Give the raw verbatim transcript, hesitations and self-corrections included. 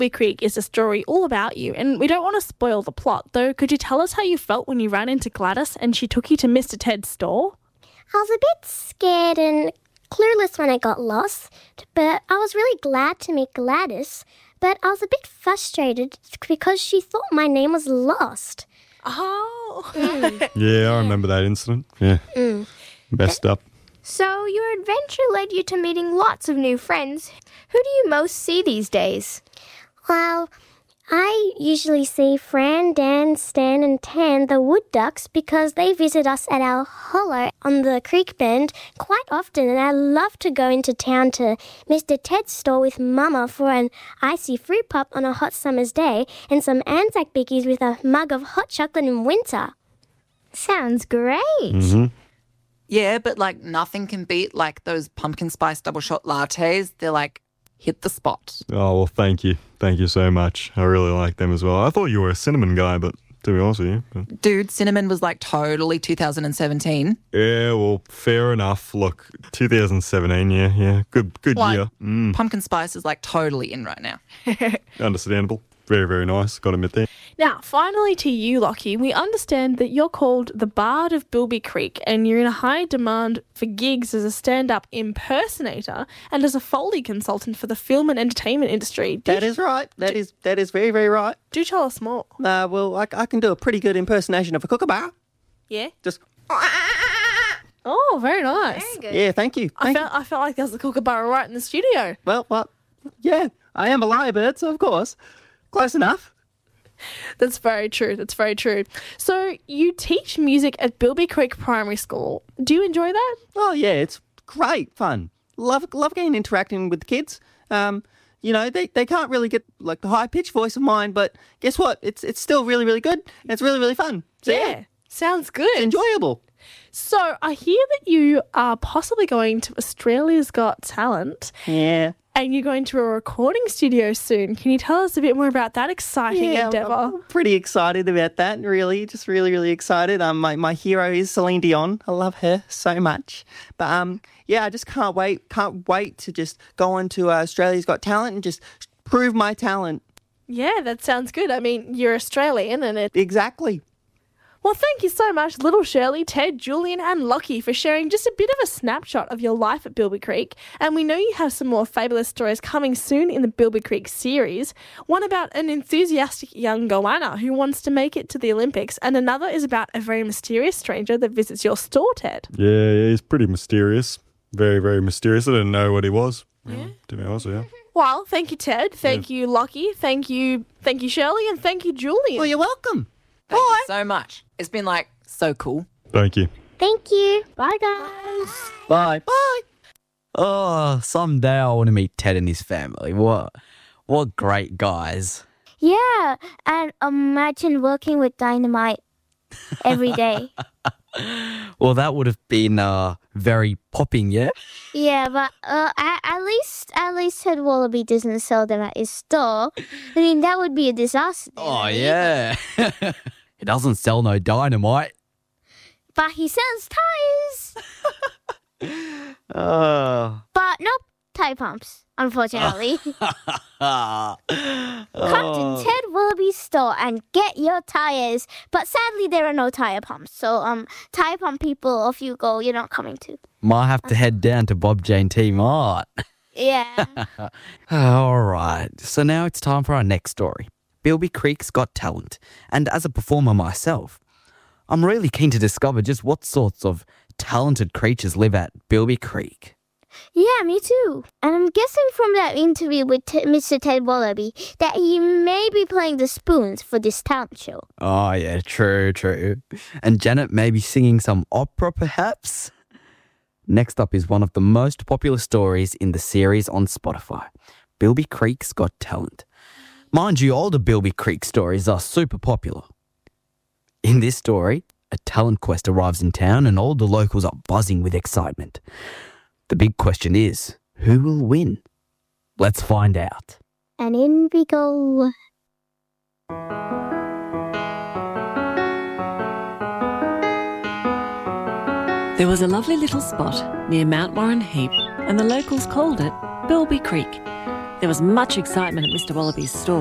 Bilby Creek is a story all about you, and we don't want to spoil the plot, though. Could you tell us how you felt when you ran into Gladys and she took you to Mister Ted's store? I was a bit scared and clueless when I got lost, but I was really glad to meet Gladys. But I was a bit frustrated because she thought my name was Lost. Oh. Mm. Yeah, I remember that incident. Yeah. Mm. Messed up. So your adventure led you to meeting lots of new friends. Who do you most see these days? Well, I usually see Fran, Dan, Stan and Tan, the wood ducks, because they visit us at our hollow on the creek bend quite often, and I love to go into town to Mister Ted's store with Mama for an icy fruit pop on a hot summer's day and some Anzac biggies with a mug of hot chocolate in winter. Sounds great. Mm-hmm. Yeah, but like nothing can beat like those pumpkin spice double shot lattes. They're like hit the spot. Oh, well, thank you. Thank you so much. I really like them as well. I thought you were a cinnamon guy, but to be honest with you. But... Dude, cinnamon was like totally two thousand seventeen. Yeah, well, fair enough. Look, two thousand seventeen, yeah, yeah. Good good Like, year. Mm. Pumpkin spice is like totally in right now. Understandable. Very, very nice. Got to admit that. Now, finally to you, Lockie. We understand that you're called the Bard of Bilby Creek and you're in a high demand for gigs as a stand-up impersonator and as a Foley consultant for the film and entertainment industry. Do That you, is right. That is that is very, very right. do tell us more. Uh, well, I, I can do a pretty good impersonation of a kookaburra. Yeah? Just, Oh, very nice. Very good. yeah, thank you. I Thank felt, I felt like there was a kookaburra right in the studio. you. Well, well, yeah, I am a lyrebird, so of course. Close enough. That's very true. That's very true. So you teach music at Bilby Creek Primary School. Do you enjoy that? Oh, yeah, it's great fun. Love love getting interacting with the kids. Um, you know, they, they can't really get like the high-pitched voice of mine, but guess what? It's it's still really, really good, and it's really, really fun. So, yeah, Sounds good. it's enjoyable. So I hear that you are possibly going to Australia's Got Talent Yeah. and you're going to a recording studio soon. Can you tell us a bit more about that exciting Yeah, endeavour? I'm, I'm pretty excited about that. Really, just really, really excited. Um, my, my hero is Celine Dion. I love her so much. But um, yeah, I just can't wait. Can't wait to just go on to uh, Australia's Got Talent and just prove my talent. Yeah, that sounds good. I mean, you're Australian and it... Exactly. Well, thank you so much, little Shirley, Ted, Julian and Lockie for sharing just a bit of a snapshot of your life at Bilby Creek. And we know you have some more fabulous stories coming soon in the Bilby Creek series. One about an enthusiastic young goanna who wants to make it to the Olympics, and another is about a very mysterious stranger that visits your store, Ted. Yeah, yeah, he's pretty mysterious. Very, very mysterious. I didn't know what he was. Yeah. To be honest, yeah. Well, thank you, Ted. Thank you, Lockie. Thank you, thank you, Shirley, and thank you, Julian. Well, you're welcome. Thank you so much. It's been like so cool. Thank you. Thank you. Bye, guys. Bye. Bye. Oh, someday I want to meet Ted and his family. What, what great guys. Yeah, and imagine working with dynamite every day. Well, that would have been uh, very popping, yeah? Yeah, but uh, at, at least at least Ted Wallaby doesn't sell them at his store. I mean, that would be a disaster. Oh, yeah. He doesn't sell no dynamite. But he sells tires. Oh. But no tire pumps, unfortunately. Come to Ted Willoughby's store and get your tires. But sadly, there are no tire pumps. So, um, tire pump people, off you go. You're not coming to. Might have to head down to Bob Jane T Mart. Yeah. All right. So now it's time for our next story. Bilby Creek's Got Talent. And as a performer myself, I'm really keen to discover just what sorts of talented creatures live at Bilby Creek. Yeah, me too. And I'm guessing from that interview with T- Mister Ted Wallaby that he may be playing the spoons for this talent show. Oh, yeah, true, true. And Janet may be singing some opera, perhaps? Next up is one of the most popular stories in the series on Spotify, Bilby Creek's Got Talent. Mind you, older Bilby Creek stories are super popular. In this story, a talent quest arrives in town and all the locals are buzzing with excitement. The big question is, who will win? Let's find out. And in we go. There was a lovely little spot near Mount Warren Heap, and the locals called it Bilby Creek. There was much excitement at Mister Wallaby's store.